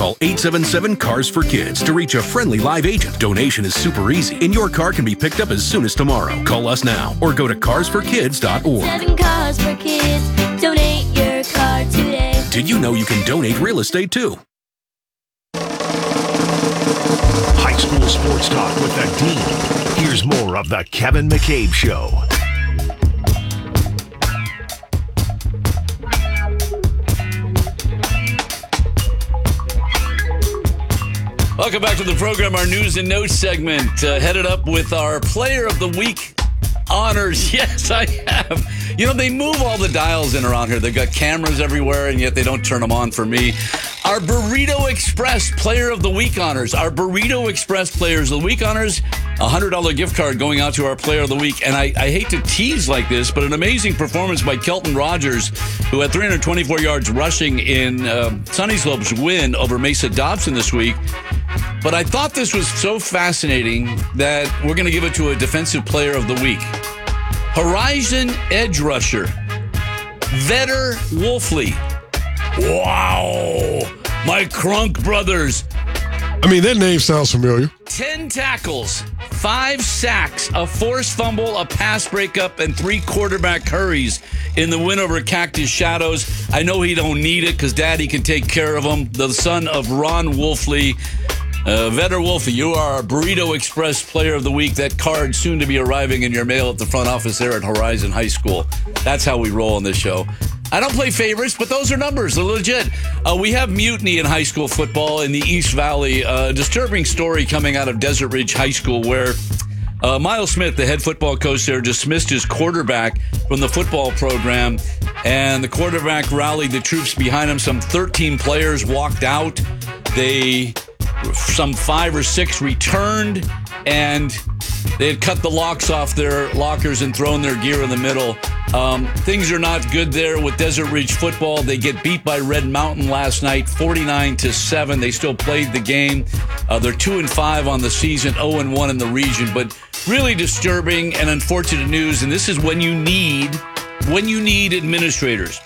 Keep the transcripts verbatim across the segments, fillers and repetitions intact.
Call eight seven seven, C A R S for Kids to reach a friendly live agent. Donation is super easy, and your car can be picked up as soon as tomorrow. Call us now or go to cars for kids dot org. Seven cars for kids. Donate your car today. Did you know you can donate real estate too? High school sports talk with the Dean. Here's more of the Kevin McCabe Show. Welcome back to the program, our news and notes segment, uh, headed up with our Player of the Week honors. Yes, I have. You know, they move all the dials in around here. They've got cameras everywhere, and yet they don't turn them on for me. Our Burrito Express Player of the Week honors. Our Burrito Express Players of the Week honors. A one hundred dollars gift card going out to our Player of the Week. And I, I hate to tease like this, but an amazing performance by Kelton Rogers, who had three hundred twenty-four yards rushing in uh, Sunny Slope's win over Mesa Dobson this week. But I thought this was so fascinating that we're going to give it to a Defensive Player of the Week. Horizon Edge Rusher, Vetter Wolfley. Wow. My Crunk brothers. I mean, that name sounds familiar. Ten tackles, five sacks, a forced fumble, a pass breakup, and three quarterback hurries in the win over Cactus Shadows. I know he don't need it because Daddy can take care of him. The son of Ron Wolfley. Uh, Vetter Wolfie, you are our Burrito Express Player of the Week. That card soon to be arriving in your mail at the front office there at Horizon High School. That's how we roll on this show. I don't play favorites, but those are numbers. They're legit. Uh, we have mutiny in high school football in the East Valley. A uh, disturbing story coming out of Desert Ridge High School where uh, Miles Smith, the head football coach there, dismissed his quarterback from the football program, and the quarterback rallied the troops behind him. Some thirteen players walked out. They... Some five or six returned, and they had cut the locks off their lockers and thrown their gear in the middle. Um, things are not good there with Desert Ridge football. They get beat by Red Mountain last night, forty-nine to seven. They still played the game. Uh, they're two and five on the season, oh and one in the region. But really disturbing and unfortunate news. And this is when you need, when you need administrators,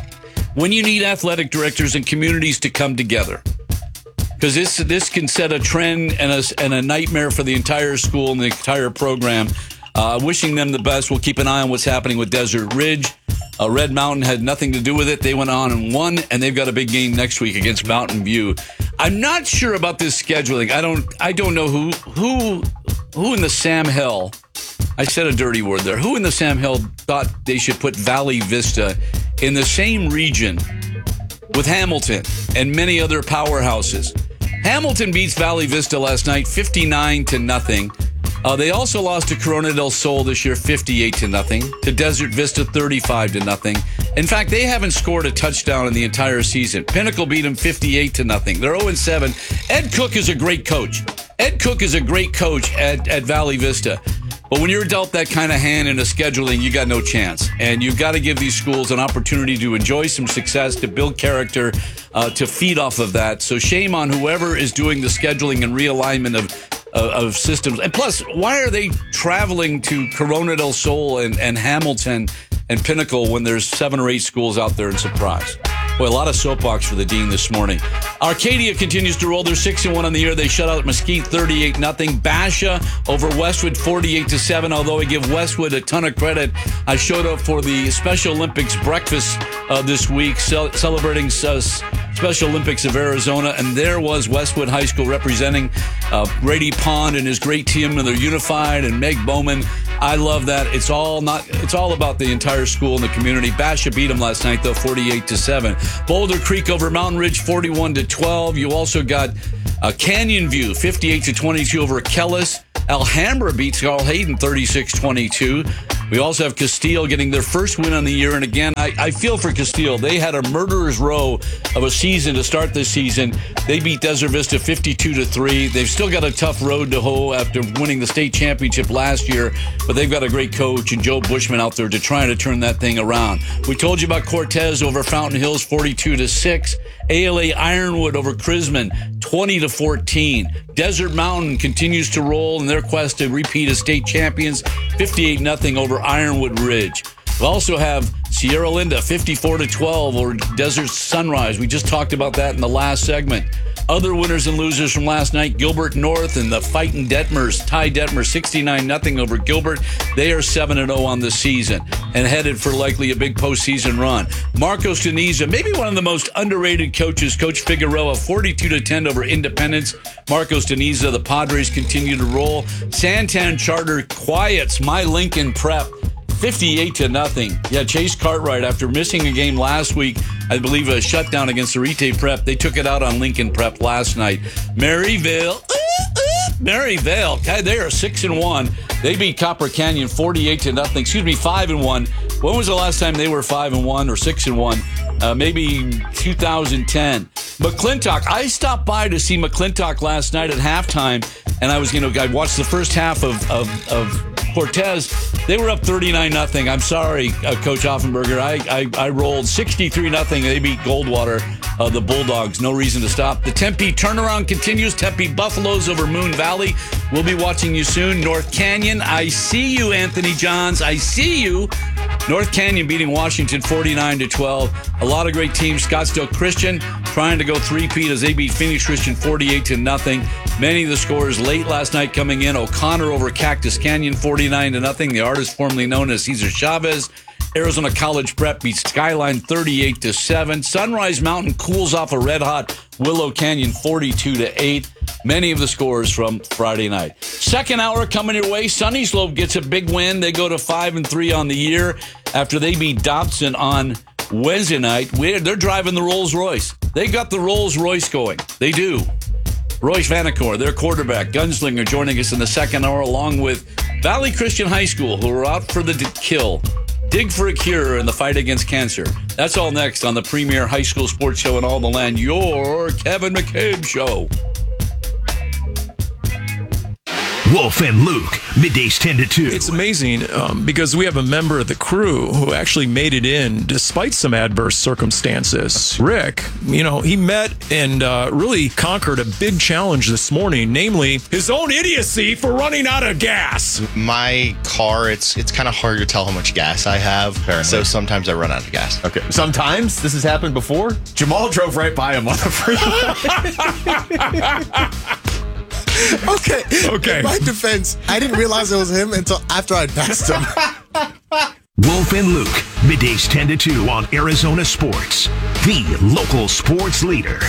when you need athletic directors and communities to come together. Because this this can set a trend and a, and a nightmare for the entire school and the entire program. Uh, wishing them the best. We'll keep an eye on what's happening with Desert Ridge. Uh, Red Mountain had nothing to do with it. They went on and won, and they've got a big game next week against Mountain View. I'm not sure about this scheduling. I don't I don't know who who who in the Sam Hill. I said a dirty word there. Who in the Sam Hill thought they should put Valley Vista in the same region with Hamilton and many other powerhouses? Hamilton beats Valley Vista last night, fifty-nine to nothing. Uh, they also lost to Corona del Sol this year, fifty-eight to nothing. To Desert Vista, thirty-five to nothing. In fact, they haven't scored a touchdown in the entire season. Pinnacle beat them fifty-eight to nothing. They're oh and seven. Ed Cook is a great coach. Ed Cook is a great coach at, at Valley Vista. But when you're dealt that kind of hand in a scheduling, you got no chance. And you've got to give these schools an opportunity to enjoy some success, to build character, uh, to feed off of that. So shame on whoever is doing the scheduling and realignment of uh, of systems. And plus, why are they traveling to Corona del Sol and, and Hamilton and Pinnacle when there's seven or eight schools out there in Surprise? Boy, a lot of soapbox for the Dean this morning. Arcadia continues to roll. They're six and one on the year. They shut out Mesquite thirty-eight nothing. Basha over Westwood forty-eight to seven. Although I give Westwood a ton of credit. I showed up for the Special Olympics breakfast uh, this week, ce- celebrating uh, Special Olympics of Arizona. And there was Westwood High School representing uh, Brady Pond and his great team, and they're unified, and Meg Bowman. I love that. It's all not. It's all about the entire school and the community. Basha beat them last night, though, forty-eight to seven. Boulder Creek over Mountain Ridge, forty-one to twelve. You also got uh, Canyon View, fifty-eight to twenty-two over Kellis. Alhambra beats Carl Hayden, thirty-six twenty-two. We also have Castile getting their first win on the year. And again, I, I feel for Castile. They had a murderer's row of a season to start this season. They beat Desert Vista fifty-two to three. They've still got a tough road to hoe after winning the state championship last year, but they've got a great coach and Joe Bushman out there to try to turn that thing around. We told you about Cortez over Fountain Hills, forty-two to six. A L A Ironwood over Crisman, twenty to fourteen. Desert Mountain continues to roll in their quest to repeat as state champions, fifty-eight nothing over Ironwood Ridge. We also have Sierra Linda fifty-four to twelve over Desert Sunrise. We just talked about that in the last segment. Other winners and losers from last night, Gilbert North and the Fighting Detmers. Ty Detmer sixty-nine nothing over Gilbert. They are seven and oh on the season and headed for likely a big postseason run. Marcos Deniza, maybe one of the most underrated coaches, Coach Figueroa, forty-two to ten over Independence. Marcos Deniza, the Padres continue to roll. Santan Charter quiets my Lincoln Prep. fifty-eight to nothing. Yeah, Chase Cartwright, after missing a game last week, I believe a shutdown against the Rite Prep, they took it out on Lincoln Prep last night. Maryville, uh, uh, Maryville, God, they are six and one. They beat Copper Canyon forty-eight to nothing. Excuse me, five and one. When was the last time they were five and one or six and one? Uh, maybe two thousand ten. McClintock, I stopped by to see McClintock last night at halftime, and I was, you know, I watched the first half of of, of Cortez. They were up thirty-nine nothing. I'm sorry, uh, Coach Offenberger. I, I I rolled sixty-three nothing. They beat Goldwater, uh, the Bulldogs. No reason to stop. The Tempe turnaround continues. Tempe Buffaloes over Moon Valley. We'll be watching you soon. North Canyon, I see you, Anthony Johns. I see you. North Canyon beating Washington forty-nine to twelve. A lot of great teams. Scottsdale Christian trying to go three-peat as they beat Phoenix Christian forty-eight to nothing. Many of the scores late last night coming in. O'Connor over Cactus Canyon forty-nine to nothing. The artist formerly known as Cesar Chavez. Arizona College Prep beats Skyline thirty-eight to seven. Sunrise Mountain cools off a red-hot Willow Canyon forty-two to eight. Many of the scores from Friday night. Second hour coming your way. Sunny Slope gets a big win. They go to five and three on the year after they beat Dobson on Wednesday night. We're, they're driving the Rolls Royce. They got the Rolls Royce going. They do. Royce Vanacore, their quarterback, gunslinger, joining us in the second hour, along with Valley Christian High School, who are out for the d- kill. Dig for a cure in the fight against cancer. That's all next on the premier high school sports show in all the land, your Kevin McCabe Show. Wolf and Luke, middays ten to two. It's amazing um, because we have a member of the crew who actually made it in despite some adverse circumstances. Rick, you know, he met and uh, really conquered a big challenge this morning, namely his own idiocy for running out of gas. My car, it's it's kind of hard to tell how much gas I have, Apparently. so sometimes I run out of gas. Okay, sometimes this has happened before. Jamal drove right by him on the freeway. Okay. Okay. In my defense, I didn't realize it was him until after I passed him. Wolf and Luke, middays ten to two on Arizona Sports, the local sports leader.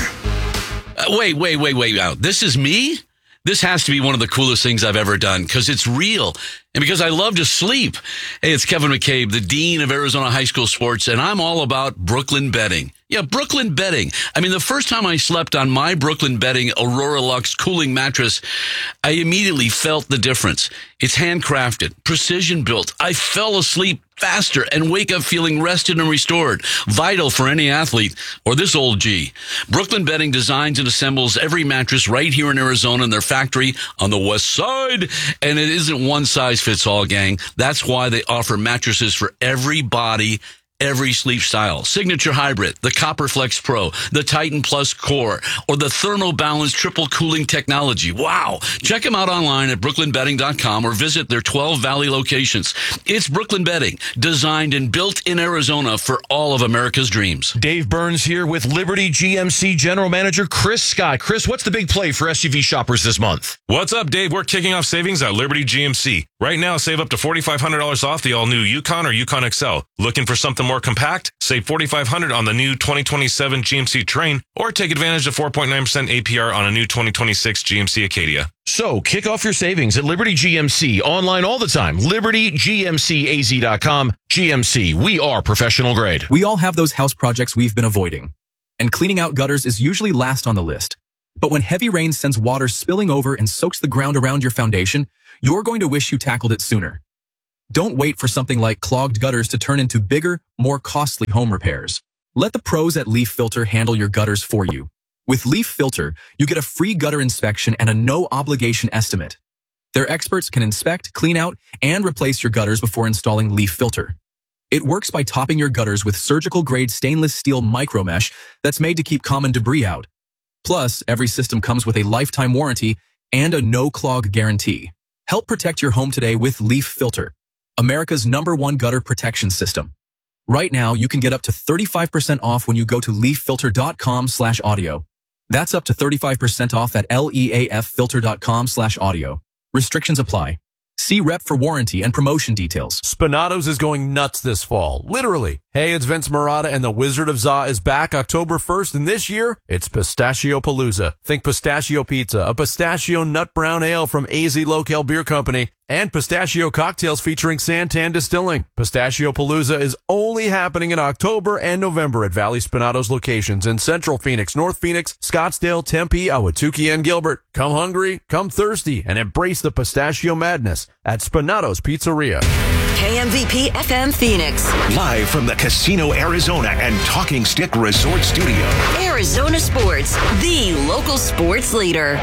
Uh, wait, wait, wait, wait. Now, this is me? This has to be one of the coolest things I've ever done because it's real and because I love to sleep. Hey, it's Kevin McCabe, the Dean of Arizona High School Sports, and I'm all about Brooklyn Bedding. Yeah, Brooklyn Bedding. I mean, the first time I slept on my Brooklyn Bedding Aurora Lux cooling mattress, I immediately felt the difference. It's handcrafted, precision built. I fell asleep faster and wake up feeling rested and restored. Vital for any athlete or this old G. Brooklyn Bedding designs and assembles every mattress right here in Arizona in their factory on the west side. And it isn't one size fits all, gang. That's why they offer mattresses for every body, every sleep style. Signature Hybrid, the Copper Flex Pro, the Titan Plus Core, or the ThermoBalance Triple Cooling Technology. Wow. Check them out online at brooklyn bedding dot com or visit their twelve Valley locations. It's Brooklyn Bedding, designed and built in Arizona for all of America's dreams. Dave Burns here with Liberty G M C General Manager Chris Scott. Chris, what's the big play for S U V shoppers this month? What's up, Dave? We're kicking off savings at Liberty G M C. Right now, save up to four thousand five hundred dollars off the all-new Yukon or Yukon X L. Looking for something more compact? Save four thousand five hundred dollars on the new twenty twenty-seven G M C Terrain, or take advantage of four point nine percent A P R on a new twenty twenty-six G M C Acadia. So, kick off your savings at Liberty G M C. Online all the time. Liberty G M C A Z dot com. G M C, we are professional grade. We all have those house projects we've been avoiding. And cleaning out gutters is usually last on the list. But when heavy rain sends water spilling over and soaks the ground around your foundation, you're going to wish you tackled it sooner. Don't wait for something like clogged gutters to turn into bigger, more costly home repairs. Let the pros at Leaf Filter handle your gutters for you. With Leaf Filter, you get a free gutter inspection and a no-obligation estimate. Their experts can inspect, clean out, and replace your gutters before installing Leaf Filter. It works by topping your gutters with surgical-grade stainless steel micromesh that's made to keep common debris out. Plus, every system comes with a lifetime warranty and a no-clog guarantee. Help protect your home today with Leaf Filter. America's number one gutter protection system. Right now, you can get up to thirty-five percent off when you go to leaffilter.com slash audio. That's up to thirty-five percent off at leaffilter.com slash audio. Restrictions apply. See rep for warranty and promotion details. Spinato's is going nuts this fall, literally. Hey, it's Vince Marotta, and the Wizard of Za is back October first, and this year, it's Pistachio Palooza. Think pistachio pizza, a pistachio nut brown ale from A Z Local Beer Company, and pistachio cocktails featuring Santan Distilling. Pistachio Palooza is only happening in October and November at Valley Spinato's locations in Central Phoenix, North Phoenix, Scottsdale, Tempe, Ahwatukee, and Gilbert. Come hungry, come thirsty, and embrace the pistachio madness at Spinato's Pizzeria. K M V P F M Phoenix. Live from the Casino Arizona and Talking Stick Resort Studio. Arizona Sports, the local sports leader.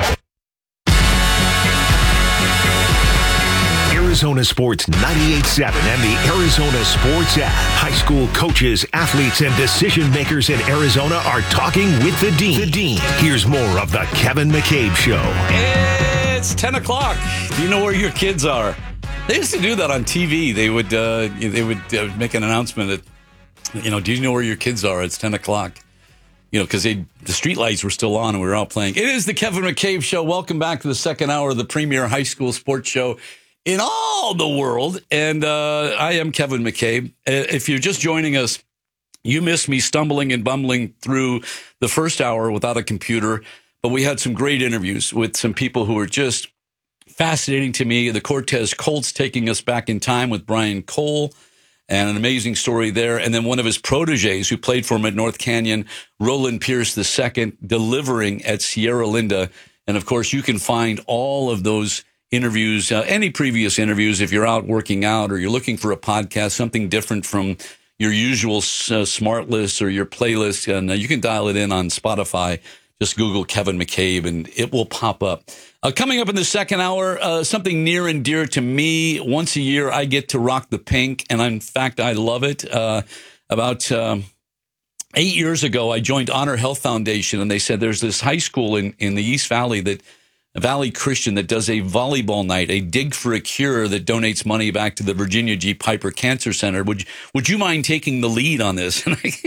Arizona Sports ninety-eight point seven and the Arizona Sports app. High school coaches, athletes, and decision makers in Arizona are talking with the Dean. The Dean. Here's more of the Kevin McCabe Show. It's ten o'clock. Do you know where your kids are? They used to do that on T V. They would uh, they would uh, make an announcement that, you know, do you know where your kids are? It's ten o'clock. You know, because the street lights were still on and we were all playing. It is the Kevin McCabe Show. Welcome back to the second hour of the premier high school sports show in all the world. And uh, I am Kevin McCabe. If you're just joining us, you missed me stumbling and bumbling through the first hour without a computer. But we had some great interviews with some people who were just fascinating to me. The Cortez Colts taking us back in time with Brian Cole, and an amazing story there. And then one of his proteges who played for him at North Canyon, Roland Pierce the Second, delivering at Sierra Linda. And of course, you can find all of those interviews, uh, any previous interviews, if you're out working out or you're looking for a podcast, something different from your usual uh, smart list or your playlist. And uh, you can dial it in on Spotify. Just Google Kevin McCabe and it will pop up. Uh, coming up in the second hour, uh, something near and dear to me. Once a year, I get to rock the pink, and in fact, I love it. Uh, about um, eight years ago, I joined Honor Health Foundation, and they said there's this high school in, in the East Valley, that Valley Christian, that does a volleyball night, a Dig for a Cure, that donates money back to the Virginia G. Piper Cancer Center. Would would you mind taking the lead on this? And I,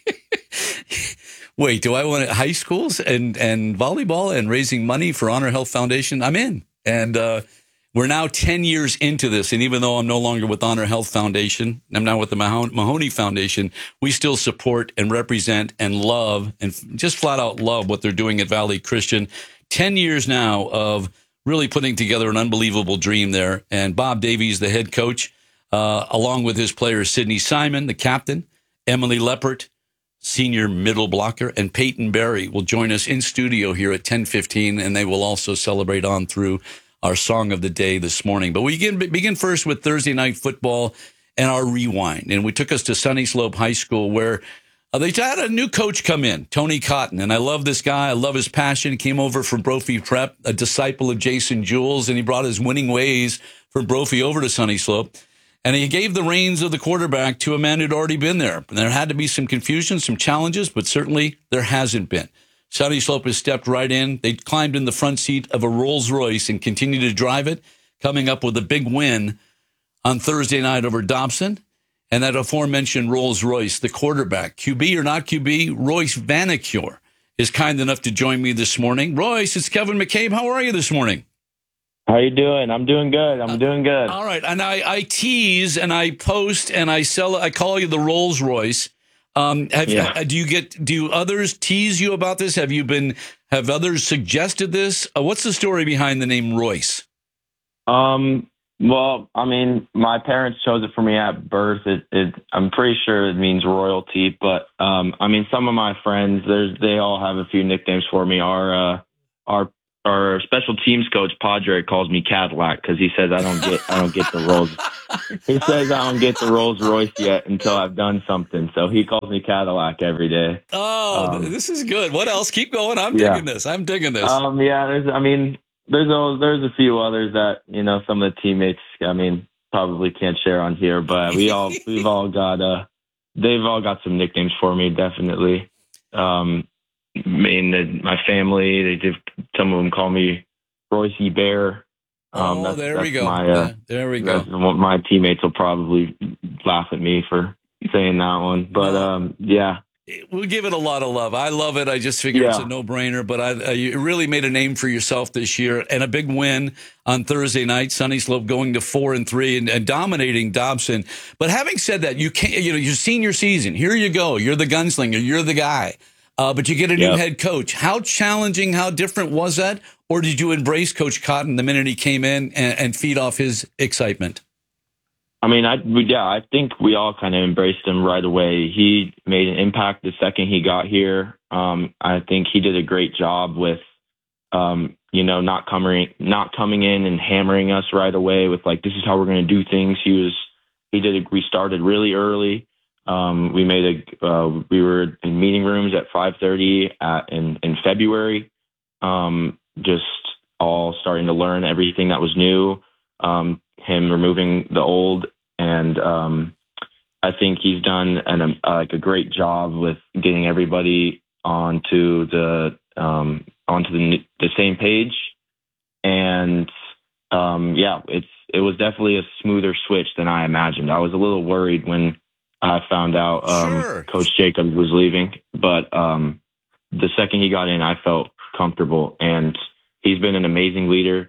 wait, do I want high schools and, and volleyball and raising money for Honor Health Foundation? I'm in. And uh, we're now ten years into this. And even though I'm no longer with Honor Health Foundation, I'm now with the Mahoney Foundation, we still support and represent and love and just flat out love what they're doing at Valley Christian. ten years now of really putting together an unbelievable dream there. And Bob Davies, the head coach, uh, along with his players, Sidney Simon, the captain, Emily Leppert, senior middle blocker, and Peyton Berry will join us in studio here at ten fifteen, and they will also celebrate on through our song of the day this morning. But we begin, begin first with Thursday night football and our rewind. And we took us to Sunny Slope High School, where uh, they had a new coach come in, Tony Cotton. And I love this guy. I love his passion. He came over from Brophy Prep, a disciple of Jason Jules, and he brought his winning ways from Brophy over to Sunny Slope. And he gave the reins of the quarterback to a man who'd already been there. And there had to be some confusion, some challenges, but certainly there hasn't been. Sunny Slope has stepped right in. They climbed in the front seat of a Rolls Royce and continue to drive it, coming up with a big win on Thursday night over Dobson. And that aforementioned Rolls Royce, the quarterback, Q B or not Q B, Royce Vanicure, is kind enough to join me this morning. Royce, it's Kevin McCabe. How are you this morning? How you doing? I'm doing good. I'm doing good. All right. And I, I tease and I post and I sell, I call you the Rolls Royce. Um, have, Yeah. do you get, do others tease you about this? Have you been, have others suggested this? Uh, what's the story behind the name Royce? Um, well, I mean, my parents chose it for me at birth. It, it, I'm pretty sure it means royalty, but, um, I mean, some of my friends, there's, they all have a few nicknames for me. Our, uh, our, our special teams coach, Padre, calls me Cadillac because he says I don't get, I don't get the Rolls. He says I don't get the Rolls Royce yet until I've done something. So he calls me Cadillac every day. Oh, Um, this is good. What else? Keep going. I'm yeah. digging this. I'm digging this. Um, yeah, there's, I mean, there's a, there's a few others that, you know, some of the teammates, I mean, probably can't share on here, but we all, we've all got, uh, they've all got some nicknames for me, definitely. Um, I mean, the, my family, they did, some of them call me Royce Bear. Um, oh, that's, there that's we go. My, uh, yeah, there we go. That's what my teammates will probably laugh at me for saying that one. But um, yeah. We'll give it a lot of love. I love it. I just figure yeah. it's a no-brainer. But I, uh, you really made a name for yourself this year, and a big win on Thursday night. Sunny Slope going to four and three and, and dominating Dobson. But having said that, you can't. You know, your senior season. Here you go. You're the gunslinger. You're the guy. Uh, but you get a new yep. head coach. How challenging? How different was that? Or did you embrace Coach Cotton the minute he came in and, and feed off his excitement? I mean, I yeah, I think we all kind of embraced him right away. He made an impact the second he got here. Um, I think he did a great job with, um, you know, not coming not coming in and hammering us right away with like, this is how we're going to do things. He was he did a, we started really early. Um, we made a uh, we were in meeting rooms at five thirty at in in February, um, just all starting to learn everything that was new. Um, him removing the old. And um, I think he's done an, um, like a great job with getting everybody onto the um, onto the the same page. And um, yeah, it's it was definitely a smoother switch than I imagined. I was a little worried when I found out um, sure. Coach Jacobs was leaving, but um, the second he got in, I felt comfortable. And he's been an amazing leader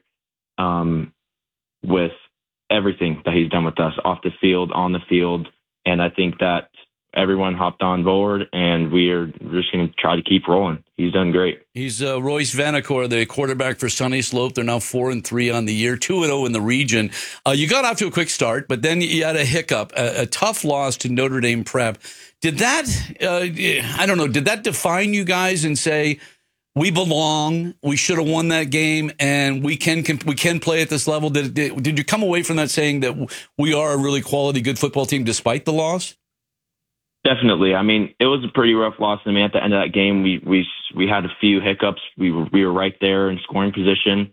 um, with everything that he's done with us off the field, on the field. And I think that everyone hopped on board, and we are just going to try to keep rolling. He's done great. He's uh, Royce Vanacore, the quarterback for Sunny Slope. They're now four and three on the year, two and zero in the region. Uh, you got off to a quick start, but then you had a hiccup, a, a tough loss to Notre Dame Prep. Did that? Uh, I don't know. Did that define you guys and say, we belong, we should have won that game, and we can, can we can play at this level? Did, did did you come away from that saying that we are a really quality, good football team despite the loss? Definitely. I mean, it was a pretty rough loss. I mean, at the end of that game, we we we had a few hiccups. We were we were right there in scoring position,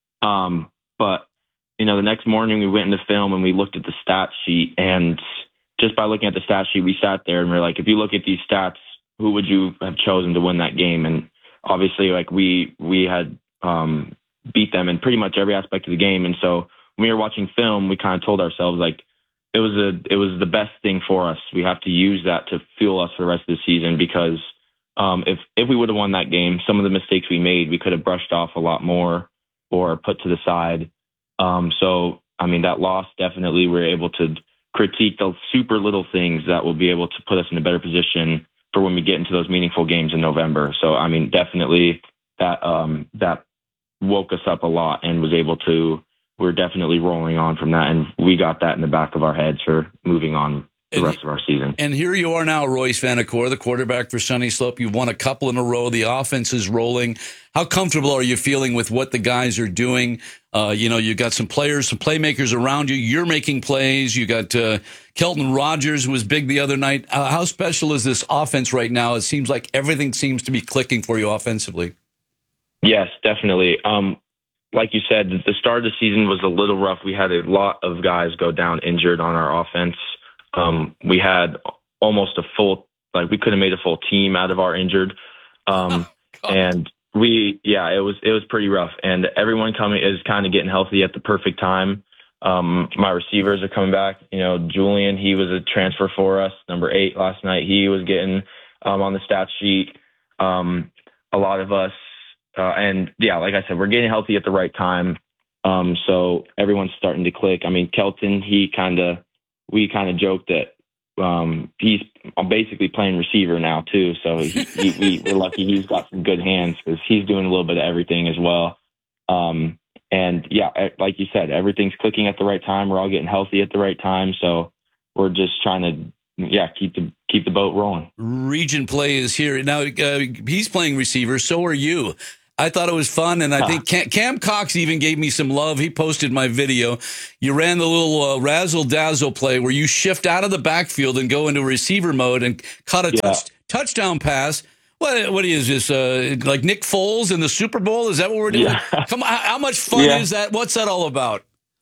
um, but you know, the next morning we went into film and we looked at the stat sheet, and just by looking at the stat sheet, we sat there and we we're like, if you look at these stats, who would you have chosen to win that game? And obviously, like we we had um, beat them in pretty much every aspect of the game, and so when we were watching film, we kind of told ourselves like it was a it was the best thing for us. We have to use that to fuel us for the rest of the season, because um, if if we would have won that game, some of the mistakes we made, we could have brushed off a lot more or put to the side. Um, so I mean, that loss definitely we were able to critique the super little things that will be able to put us in a better position for when we get into those meaningful games in November. So, I mean, definitely that um, that woke us up a lot and was able to, we're definitely rolling on from that. And we got that in the back of our heads for moving on the rest of our season. And here you are now, Royce Vanacore, the quarterback for Sunny Slope. You've won a couple in a row. The offense is rolling. How comfortable are you feeling with what the guys are doing? Uh, you know, you got some players, some playmakers around you. You're making plays. You got uh, Kelton Rogers, who was big the other night. Uh, how special is this offense right now? It seems like everything seems to be clicking for you offensively. Yes, definitely. Um, like you said, the start of the season was a little rough. We had a lot of guys go down injured on our offense. Um, we had almost a full, like we could have made a full team out of our injured. Um, oh, and we, yeah, it was, it was pretty rough, and everyone coming is kind of getting healthy at the perfect time. Um, my receivers are coming back. You know, Julian, he was a transfer for us, number eight last night. He was getting, um, on the stat sheet. Um, a lot of us, uh, and yeah, like I said, we're getting healthy at the right time. Um, so everyone's starting to click. I mean, Kelton, he kind of, we kind of joked that um, he's basically playing receiver now too. So he, he, we, we're lucky he's got some good hands, because he's doing a little bit of everything as well. Um, and yeah, like you said, everything's clicking at the right time. We're all getting healthy at the right time. So we're just trying to, yeah, keep the keep the boat rolling. Region play is here now. Uh, he's playing receiver. So are you. I thought it was fun, and I think Cam, Cam Cox even gave me some love. He posted my video. You ran the little uh, razzle-dazzle play where you shift out of the backfield and go into receiver mode and caught a yeah. touch, touchdown pass. What what is this, uh, like Nick Foles in the Super Bowl? Is that what we're doing? Yeah. Come on, how much fun yeah. is that? What's that all about?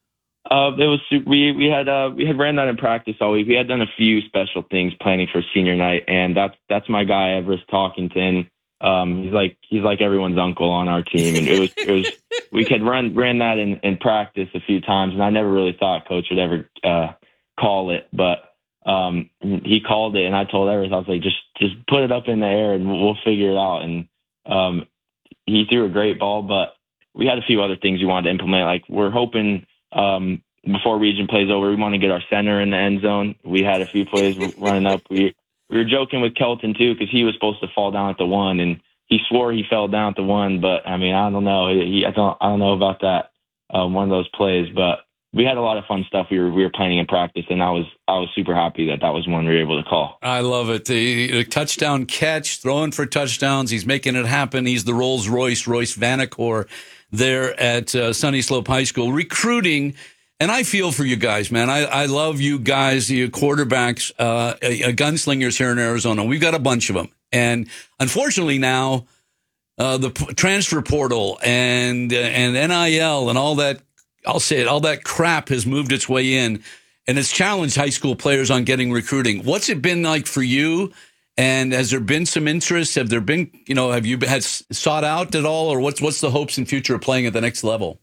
Uh, it was we we had uh, we had ran that in practice all week. We had done a few special things planning for senior night, and that's that's my guy Everest Talkington. Um, he's like he's like everyone's uncle on our team, and it was it was we could run ran that in, in practice a few times, and I never really thought Coach would ever uh, call it, but um, he called it, and I told Eris, I was like, just just put it up in the air, and we'll figure it out. And um, he threw a great ball, but we had a few other things we wanted to implement. Like we're hoping um, before region plays over, we want to get our center in the end zone. We had a few plays running up. We we were joking with Kelton too, because he was supposed to fall down at the one, and he swore he fell down at the one. But I mean, I don't know. He, I don't I don't know about that um, one of those plays. But we had a lot of fun stuff we were we were planning in practice, and I was I was super happy that that was one we were able to call. I love it. The, the touchdown catch, throwing for touchdowns. He's making it happen. He's the Rolls Royce, Royce Vanacore there at uh, Sunny Slope High School. Recruiting, and I feel for you guys, man. I, I love you guys, you quarterbacks, uh, uh, gunslingers here in Arizona. We've got a bunch of them. And unfortunately now, uh, the p- transfer portal and uh, and N I L and all that, I'll say it, all that crap has moved its way in, and it's challenged high school players on getting recruiting. What's it been like for you? And has there been some interest? Have there been, you know, have you had sought out at all, or what's what's the hopes and future of playing at the next level?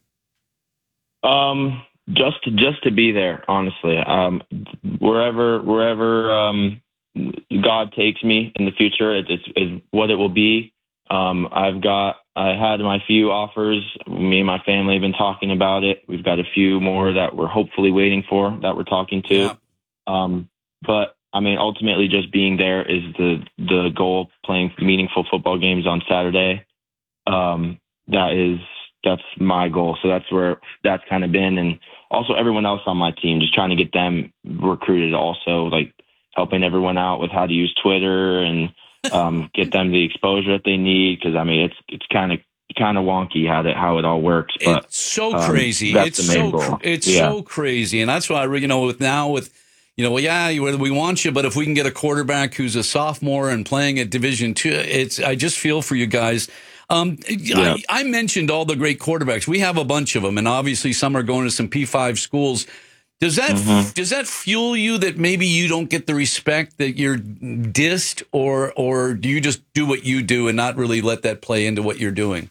Um, just to, just to be there, honestly. Um, wherever wherever um, God takes me in the future, it, it's, it's what it will be. Um, I've got I had my few offers. Me and my family have been talking about it. We've got a few more that we're hopefully waiting for that we're talking to. Yeah. Um, but I mean, ultimately, just being there is the the goal. Playing meaningful football games on Saturday. Um, that is that's my goal. So that's where that's kind of been, and also everyone else on my team, just trying to get them recruited. Also, like helping everyone out with how to use Twitter and um, get them the exposure that they need. Because I mean, it's it's kind of kind of wonky how that how it all works. But it's so um, crazy. That's It's the main so goal. cr- it's Yeah. so crazy, and that's why I, you know, with now with. You know, well, yeah, you, we want you, but if we can get a quarterback who's a sophomore and playing at Division Two, it's. I just feel for you guys. Um, Yeah. I, I mentioned all the great quarterbacks. We have a bunch of them, and obviously some are going to some P five schools. Does that Mhm. does that fuel you that maybe you don't get the respect that you're dissed, or or do you just do what you do and not really let that play into what you're doing?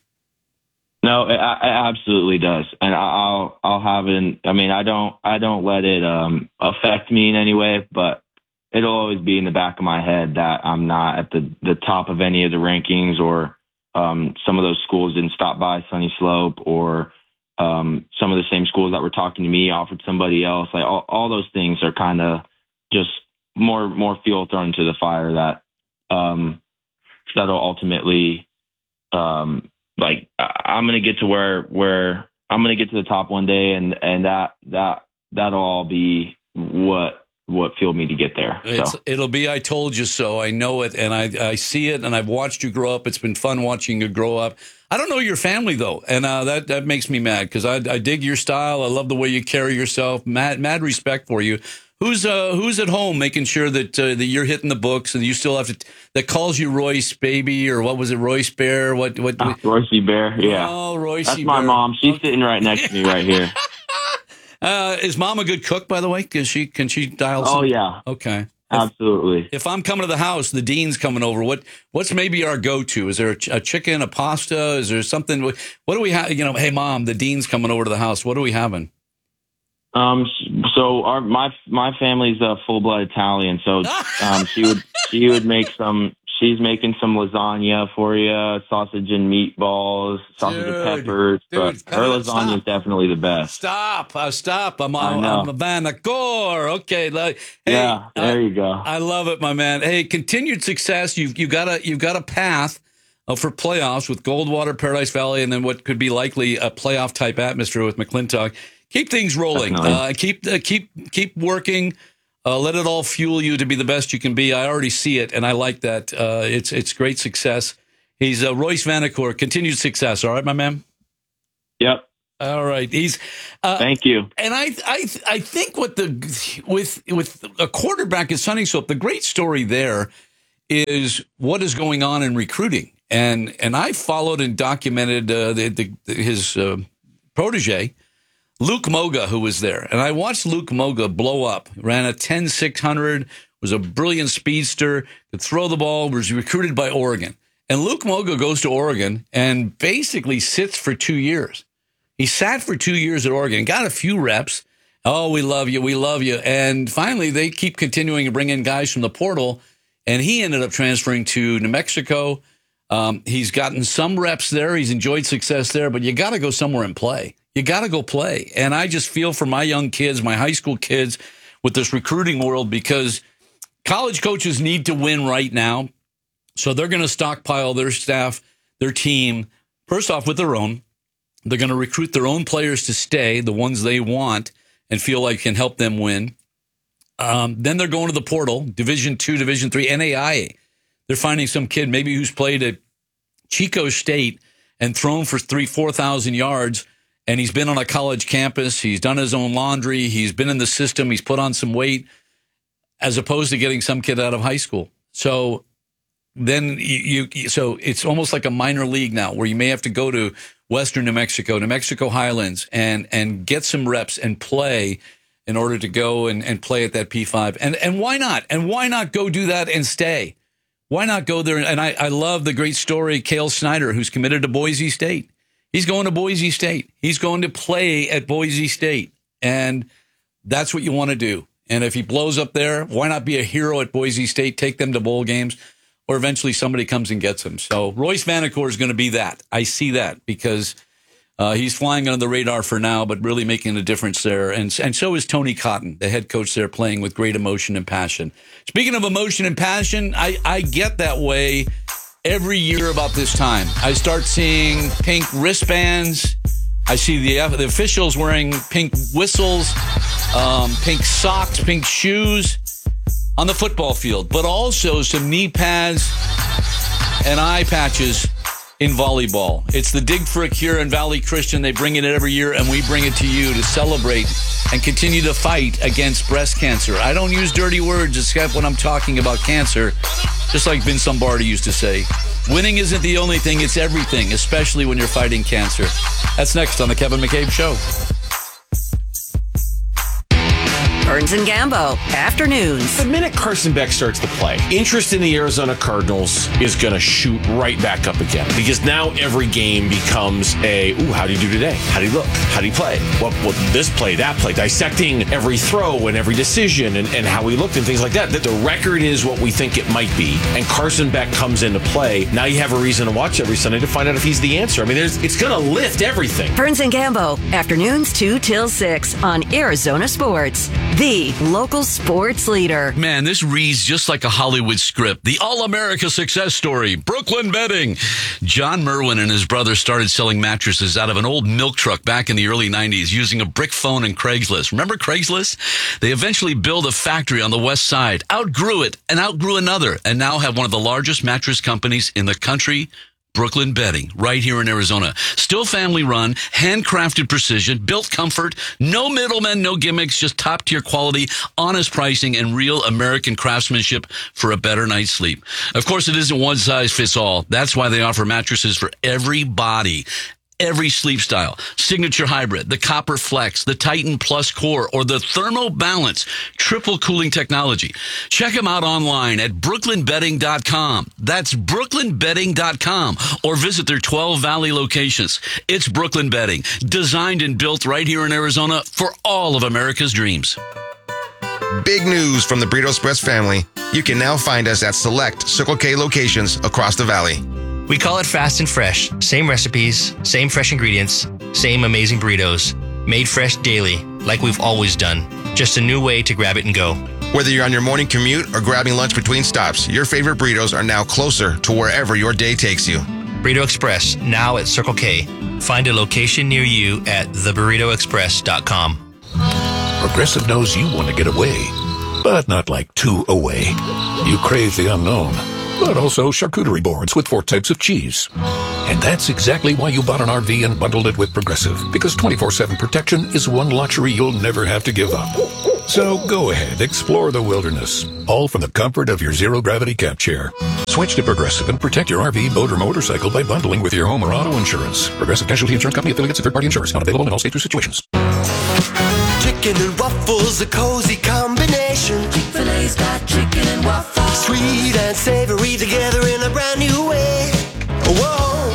No, it, it absolutely does, and I'll I'll have it. I mean, I don't I don't let it um, affect me in any way, but it'll always be in the back of my head that I'm not at the, the top of any of the rankings, or um, some of those schools didn't stop by Sunny Slope, or um, some of the same schools that were talking to me offered somebody else. Like all, all those things are kind of just more more fuel thrown into the fire that um, that'll ultimately. Um, Like I'm gonna get to where where I'm gonna get to the top one day, and and that that that'll all be what what fueled me to get there. It's, So it'll be I told you so. I know it, and I I see it, and I've watched you grow up. It's been fun watching you grow up. I don't know your family though, and uh, that that makes me mad because I I dig your style. I love the way you carry yourself. Mad mad respect for you. Who's uh who's at home making sure that uh, that you're hitting the books and you still have to that calls you Royce baby, or what was it, Royce Bear? What what? uh, Royce Bear, yeah. Oh, Royce That's my Bear. mom. She's sitting right next to me right here. Uh, is mom a good cook, by the way? Can she can she dial? Oh some? yeah, Okay. absolutely. If I'm coming to the house, the dean's coming over. What what's maybe our go-to? Is there a, ch- a chicken, a pasta? Is there something? What do we have? You know, hey mom, the dean's coming over to the house. What are we having? Um, so our my my family's a full blood Italian, so um, she would she would make some. She's making some lasagna for you, sausage and meatballs, sausage Dude, and peppers. dude, but cut her it, lasagna stop. is definitely the best. Stop! Uh, stop! I'm I I'm, know. I'm a Vanacore. Okay, like, hey, Yeah, there I, you go. I love it, my man. Hey, continued success. You've you got a you've got a path uh, for playoffs with Goldwater, Paradise Valley, and then what could be likely a playoff type atmosphere with McClintock. Keep things rolling. Uh, keep uh, keep keep working. Uh, let it all fuel you to be the best you can be. I already see it, and I like that. Uh, it's it's great success. He's uh, Royce Vanacore. Continued success. All right, my man. Yep. All right. He's. Uh, Thank you. And I I I think what the with with a quarterback at Sunny Slope, the great story there is what is going on in recruiting, and and I followed and documented uh, the, the his uh, protege. Luke Moga, who was there. And I watched Luke Moga blow up. Ran a ten six hundred, was a brilliant speedster, could throw the ball, was recruited by Oregon. And Luke Moga goes to Oregon and basically sits for two years. He sat for two years at Oregon, got a few reps. Oh, we love you, we love you. And finally, they keep continuing to bring in guys from the portal, and he ended up transferring to New Mexico. Um, he's gotten some reps there. He's enjoyed success there, but you got to go somewhere and play. You got to go play. And I just feel for my young kids, my high school kids, with this recruiting world, because college coaches need to win right now. So they're going to stockpile their staff, their team, first off with their own. They're going to recruit their own players to stay, the ones they want and feel like can help them win. Um, then they're going to the portal, Division two, Division three, N A I A. They're finding some kid maybe who's played at Chico State and thrown for three, four thousand yards, and he's been on a college campus. He's done his own laundry. He's been in the system. He's put on some weight, as opposed to getting some kid out of high school. So then you, you so it's almost like a minor league now, where you may have to go to Western New Mexico, New Mexico Highlands, and and get some reps and play in order to go and, and play at that P five. And and why not? And why not go do that and stay? Why not go there? And I, I love the great story, Cale Snyder, who's committed to Boise State. He's going to Boise State. He's going to play at Boise State. And that's what you want to do. And if he blows up there, why not be a hero at Boise State, take them to bowl games, or eventually somebody comes and gets him. So Royce Vanacore is going to be that. I see that because uh, he's flying under the radar for now, but really making a difference there. And, and so is Tony Cotton, the head coach there, playing with great emotion and passion. Speaking of emotion and passion, I, I get that way every year about this time. I start seeing pink wristbands. I see the, the officials wearing pink whistles, um, pink socks, pink shoes on the football field, but also some knee pads and eye patches in volleyball. It's the Dig for a Cure in Valley Christian. They bring it every year, and we bring it to you to celebrate and continue to fight against breast cancer. I don't use dirty words except when I'm talking about cancer, just like Vince Lombardi used to say. Winning isn't the only thing, it's everything, especially when you're fighting cancer. That's next on The Kevin McCabe Show. Burns and Gambo, afternoons. The minute Carson Beck starts to play, interest in the Arizona Cardinals is going to shoot right back up again, because now every game becomes a, ooh, how do you do today? How do you look? How do you play? What, what this play, that play, dissecting every throw and every decision and, and how he looked and things like that. That the record is what we think it might be, and Carson Beck comes into play. Now you have a reason to watch every Sunday to find out if he's the answer. I mean, there's, it's going to lift everything. Burns and Gambo, afternoons two till six on Arizona Sports, the local sports leader. Man, this reads just like a Hollywood script. The All-America success story, Brooklyn Bedding. John Merwin and his brother started selling mattresses out of an old milk truck back in the early nineties using a brick phone and Craigslist. Remember Craigslist? They eventually built a factory on the west side, outgrew it, and outgrew another, and now have one of the largest mattress companies in the country, Brooklyn Bedding, right here in Arizona. Still family run, handcrafted precision, built comfort, no middlemen, no gimmicks, just top tier quality, honest pricing, and real American craftsmanship for a better night's sleep. Of course, it isn't one size fits all. That's why they offer mattresses for every body, every sleep style. Signature Hybrid, the Copper Flex, the Titan Plus Core, or the Thermo Balance triple cooling technology. Check them out online at brooklyn bedding dot com. That's brooklyn bedding dot com, or visit their twelve Valley locations. It's Brooklyn Bedding, designed and built right here in Arizona for all of America's dreams. Big news from the Burrito Express family. You can now find us at select Circle K locations across the valley. We call it fast and fresh. Same recipes, same fresh ingredients, same amazing burritos. Made fresh daily, like we've always done. Just a new way to grab it and go. Whether you're on your morning commute or grabbing lunch between stops, your favorite burritos are now closer to wherever your day takes you. Burrito Express, now at Circle K. Find a location near you at the burrito express dot com. Progressive knows you want to get away, but not like too away. You crave the unknown, but also charcuterie boards with four types of cheese. And that's exactly why you bought an R V and bundled it with Progressive, because twenty-four seven protection is one luxury you'll never have to give up. So go ahead, explore the wilderness, all from the comfort of your zero-gravity camp chair. Switch to Progressive and protect your R V, boat, or motorcycle by bundling with your home or auto insurance. Progressive Casualty Insurance Company, affiliates, and third-party insurance. Not available in all states or situations. Chicken and waffles, a cozy combination. Chick-fil-A's got chicken and waffles. Sweet and savory together in a brand new way.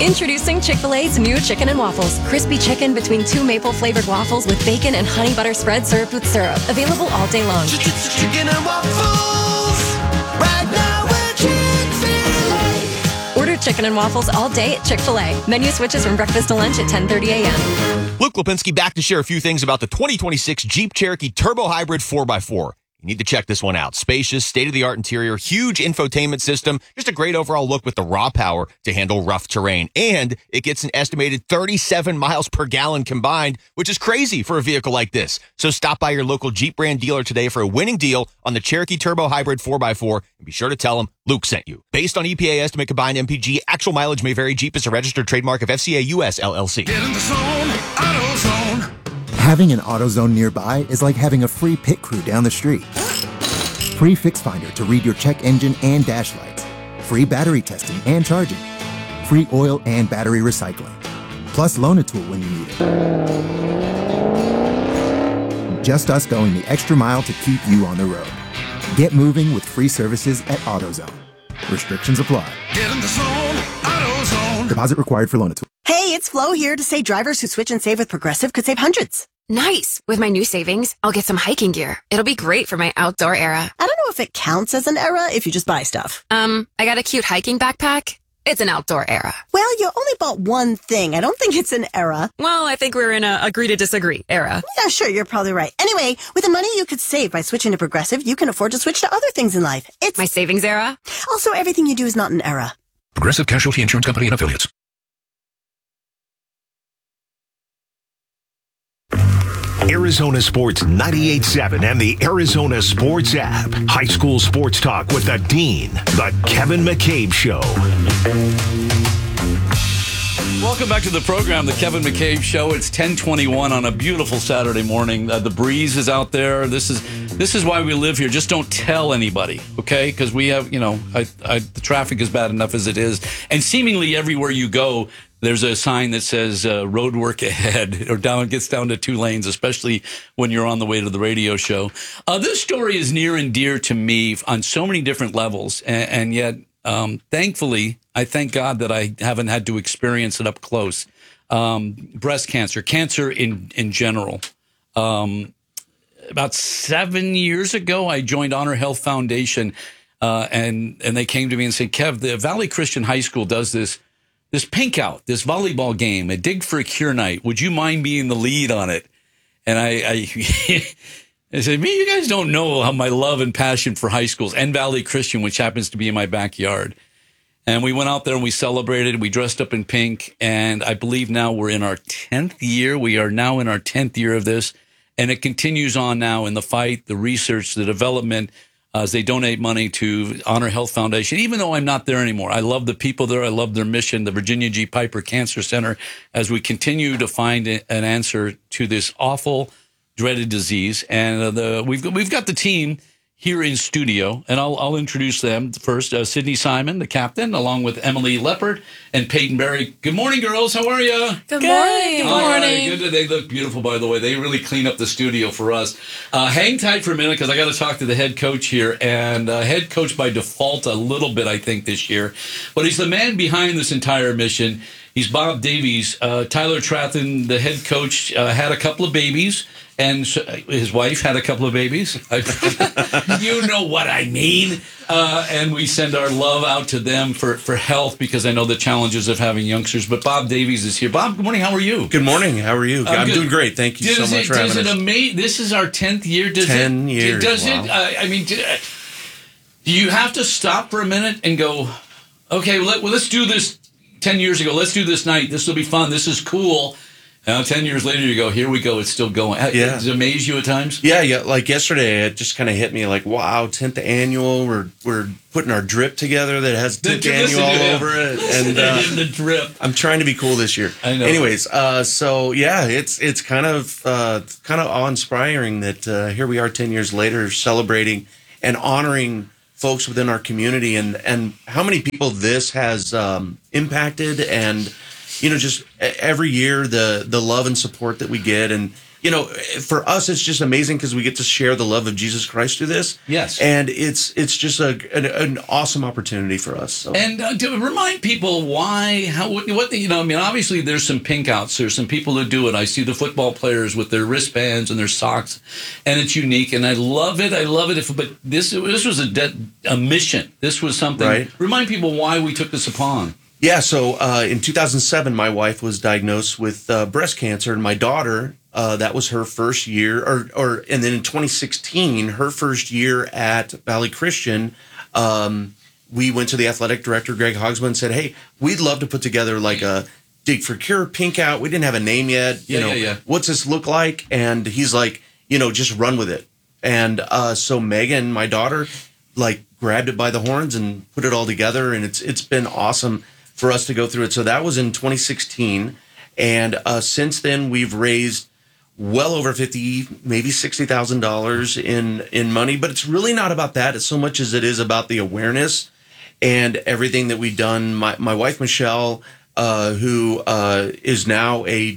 Introducing Chick-fil-A's new Chicken and Waffles. Crispy chicken between two maple-flavored waffles with bacon and honey butter spread served with syrup. Available all day long. Chicken and waffles, right now we're Chick-fil-A. Order Chicken and Waffles all day at Chick-fil-A. Menu switches from breakfast to lunch at ten thirty a.m. Luke Lipinski back to share a few things about the twenty twenty-six Jeep Cherokee Turbo Hybrid four by four. You need to check this one out. Spacious, state-of-the-art interior, huge infotainment system, just a great overall look with the raw power to handle rough terrain. And it gets an estimated thirty-seven miles per gallon combined, which is crazy for a vehicle like this. So stop by your local Jeep brand dealer today for a winning deal on the Cherokee Turbo Hybrid four by four, and be sure to tell them Luke sent you. Based on E P A estimate combined M P G, actual mileage may vary. Jeep is a registered trademark of F C A U S L L C. Get in the zone, AutoZone. Having an AutoZone nearby is like having a free pit crew down the street. Free Fix Finder to read your check engine and dash lights. Free battery testing and charging. Free oil and battery recycling. Plus Loan-A-Tool when you need it. Just us going the extra mile to keep you on the road. Get moving with free services at AutoZone. Restrictions apply. Get in the zone, AutoZone. Deposit required for Loan-A-Tool. Hey, it's Flo here to say drivers who switch and save with Progressive could save hundreds. Nice. With my new savings, I'll get some hiking gear. It'll be great for my outdoor era. I don't know if it counts as an era if you just buy stuff. Um, I got a cute hiking backpack. It's an outdoor era. Well, you only bought one thing. I don't think it's an era. Well, I think we're in a agree to disagree era. Yeah, sure, you're probably right. Anyway, with the money you could save by switching to Progressive, you can afford to switch to other things in life. It's my savings era. Also, everything you do is not an era. Progressive Casualty Insurance Company and Affiliates. Arizona Sports ninety-eight point seven and the Arizona Sports app. High school sports talk with the Dean, the Kevin McCabe Show. Welcome back to the program, the Kevin McCabe Show. It's ten twenty-one on a beautiful Saturday morning. Uh, the breeze is out there. This is this is why we live here. Just don't tell anybody, okay? Because we have, you know, I, I, the traffic is bad enough as it is. And seemingly everywhere you go, there's a sign that says uh, road work ahead, or down, it gets down to two lanes, especially when you're on the way to the radio show. Uh, this story is near and dear to me on so many different levels. And, and yet, um, thankfully, I thank God that I haven't had to experience it up close. Um, breast cancer, cancer in, in general. Um, about seven years ago, I joined Honor Health Foundation, uh, and, and they came to me and said, Kev, the Valley Christian High School does this This pink out, this volleyball game, a Dig for a Cure night. Would you mind being the lead on it? And I, I, I said, me, you guys don't know how my love and passion for high schools and Valley Christian, which happens to be in my backyard. And we went out there and we celebrated. We dressed up in pink. And I believe now we're in our tenth year. We are now in our tenth year of this. And it continues on now in the fight, the research, the development, Uh, as they donate money to Honor Health Foundation, even though I'm not there anymore. I love the people there. I love their mission, the Virginia G. Piper Cancer Center, as we continue to find an answer to this awful, dreaded disease. And uh, the we've got, we've got the team here in studio, and I'll, I'll introduce them first. Uh, Sydney Simon, the captain, along with Emily Leppert and Peyton Berry. Good morning, girls. How are you? Good, Good morning. Good morning. Right, good. They look beautiful, by the way. They really clean up the studio for us. Uh, hang tight for a minute, because I got to talk to the head coach here, and uh, head coach by default a little bit, I think, this year. But he's the man behind this entire mission. He's Bob Davies. Uh, Tyler Trathen, the head coach, uh, had a couple of babies. And his wife had a couple of babies. You know what I mean. Uh, and we send our love out to them for, for health, because I know the challenges of having youngsters. But Bob Davies is here. Bob, good morning. How are you? Good morning. How are you? Uh, I'm good. doing great. Thank you does so much it, for having does us. It ama- this is our tenth year. Does Ten it, years. Does wow. it? Uh, I mean, do, do you have to stop for a minute and go, okay, let, well, let's do this ten years ago. Let's do this night. This will be fun. This is cool. Now, ten years later, you go, here we go. It's still going. Yeah. Does it amaze you at times? Yeah, yeah. Like yesterday, it just kind of hit me like, wow, tenth annual. We're we're putting our drip together that has tenth annual all over it. And uh, the drip. I'm trying to be cool this year. I know. Anyways, uh, so yeah, it's it's kind of uh, kind of awe-inspiring that uh, here we are ten years later celebrating and honoring folks within our community, and, and how many people this has um, impacted, and you know, just every year the the love and support that we get. And you know, for us, it's just amazing because we get to share the love of Jesus Christ through this. Yes. And it's it's just a an, an awesome opportunity for us. So. And uh, to remind people why, how, what, what the, you know, I mean, obviously there's some pink outs. There's some people who do it. I see the football players with their wristbands and their socks, and it's unique. And I love it. I love it. If, but this this was a, de- a mission. This was something. Right. Remind people why we took this upon. Yeah, so uh, in two thousand seven, my wife was diagnosed with uh, breast cancer, and my daughter, uh, that was her first year, or, or and then in twenty sixteen, her first year at Valley Christian, um, we went to the athletic director, Greg Hogsman, and said, hey, we'd love to put together like a Dig for Cure pink out. We didn't have a name yet. You Yeah, know, yeah, yeah. what's this look like? And he's like, you know, just run with it. And uh, so Megan, my daughter, like grabbed it by the horns and put it all together, and it's it's been awesome for us to go through it. So that was in twenty sixteen. And uh, since then, we've raised well over fifty, maybe sixty thousand dollars in, in money. But it's really not about that as so much as it is about the awareness and everything that we've done. My, my wife, Michelle, uh, who uh, is now a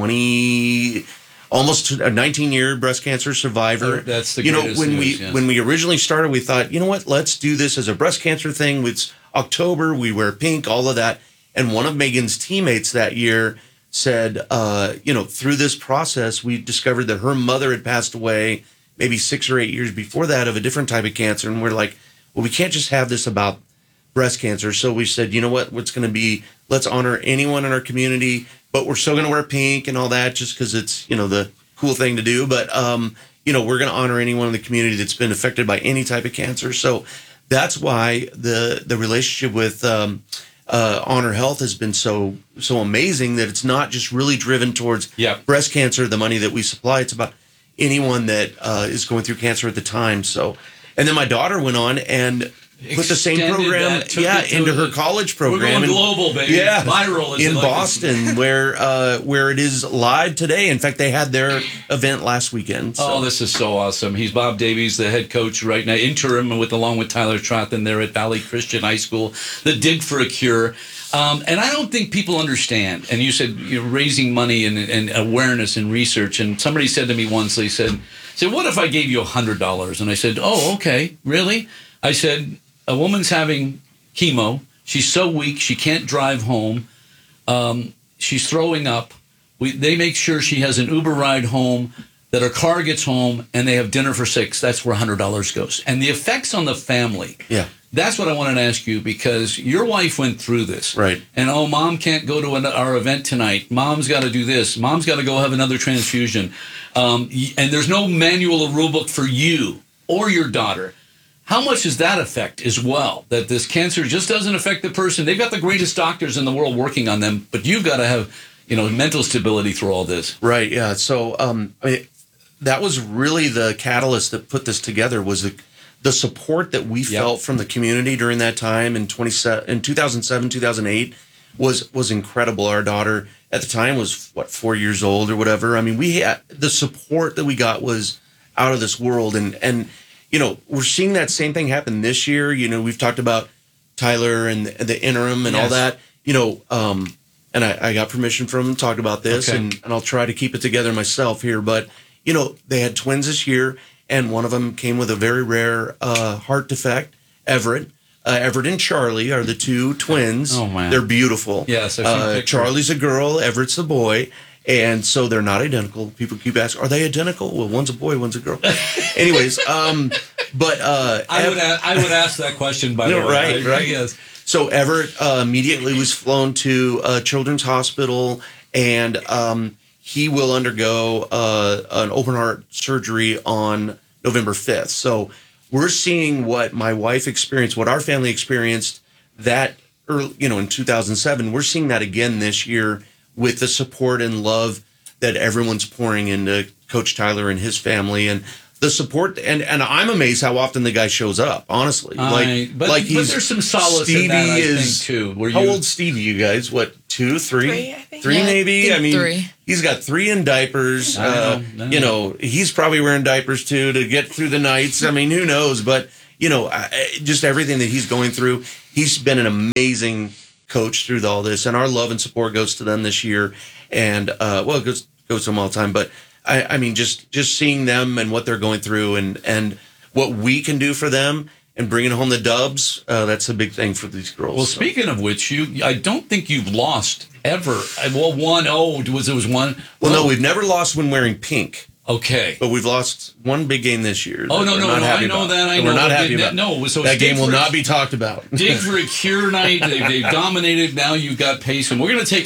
twenty, almost a nineteen-year breast cancer survivor. Oh, that's the you know, greatest when news, we yes. when we originally started, we thought, you know what, let's do this as a breast cancer thing. It's October, we wear pink, all of that. And one of Megan's teammates that year said, uh, you know, through this process, we discovered that her mother had passed away maybe six or eight years before that of a different type of cancer. And we're like, well, we can't just have this about breast cancer. So we said, you know what, what's going to be, let's honor anyone in our community, but we're still going to wear pink and all that just because it's, you know, the cool thing to do. But, um, you know, we're going to honor anyone in the community that's been affected by any type of cancer. So that's why the the relationship with um, uh, Honor Health has been so so amazing that it's not just really driven towards Yeah. breast cancer, the money that we supply. It's about anyone that uh, is going through cancer at the time. So, and then my daughter went on and put the same Extended program, that, took yeah, it to into her the- college We're program. going And- global, baby. Yeah, Viral, as in they like to Boston, where uh, where it is live today. In fact, they had their event last weekend. So. Oh, this is so awesome. He's Bob Davies, the head coach right now, interim with along with Tyler Trothan there at Valley Christian High School, the Dig for a Cure. Um, and I don't think people understand. And you said you're raising money and, and awareness and research. And somebody said to me once, they said, said, what if I gave you one hundred dollars? And I said, oh, okay, really? I said, a woman's having chemo. She's so weak, she can't drive home. Um, she's throwing up. We, they make sure she has an Uber ride home, that her car gets home, and they have dinner for six. That's where one hundred dollars goes. And the effects on the family. Yeah. That's what I wanted to ask you, because your wife went through this. Right. And, oh, mom can't go to an, our event tonight. Mom's got to do this. Mom's got to go have another transfusion. Um, y- and there's no manual or rule book for you or your daughter. How much does that affect as well? That this cancer just doesn't affect the person. They've got the greatest doctors in the world working on them, but you've got to have, you know, mental stability through all this. Right. Yeah. So um, I mean, that was really the catalyst that put this together. Was the the support that we felt from the community during that time in twenty in two thousand seven, two thousand eight was was incredible. Our daughter at the time was what four years old or whatever. I mean, we had the support that we got was out of this world, and and. You know, we're seeing that same thing happen this year. You know, we've talked about Tyler and the, the interim and Yes. all that. You know, um, and I, I got permission from him to talk about this, Okay. and, and I'll try to keep it together myself here. But, you know, they had twins this year, and one of them came with a very rare uh, heart defect, Everett. Uh, Everett and Charlie are the two twins. Oh, man. They're beautiful. Yes, I've seen uh, pictures. Charlie's a girl, Everett's a boy. And so they're not identical. People keep asking, are they identical? Well, one's a boy, one's a girl. Anyways, um, but uh, I would a- I would ask that question, by the No, way. right, I- right. Yes. So Everett uh, immediately was flown to uh, Children's Hospital, and um, he will undergo uh, an open heart surgery on November fifth. So we're seeing what my wife experienced, what our family experienced that early, you know, in two thousand seven. We're seeing that again this year with the support and love that everyone's pouring into Coach Tyler and his family, and the support. And, and I'm amazed how often the guy shows up, honestly. I- Like, but- like but he's, there's some solace in Stevie that, I is, think, too, where how you- old's Stevie, you guys? What, two, three? Three, I think. Three, Yeah, I maybe? think I mean, three. he's got three in diapers. I Uh, know, I know. you know, he's probably wearing diapers, too, to get through the nights. I mean, who knows? But, you know, I- I- just everything that he's going through, he's been an amazing coach through all this, and our love and support goes to them this year. And, uh, well, it goes, goes to them all the time, but I, I mean, just just seeing them and what they're going through, and and what we can do for them, and bringing home the dubs. Uh, that's a big thing for these girls. Well, so. speaking of which, you I don't think you've lost ever. Well, one oh was it was one. Well, well, no, we've never lost when wearing pink. Okay, but we've lost one big game this year. Oh no, we're no, not no! happy I know about. that. I That know. We're not But happy they- about. No, so that it's game dig will for- not be talked about. Dig for a cure night. They, they've dominated. Now you've got pace, and we're going to take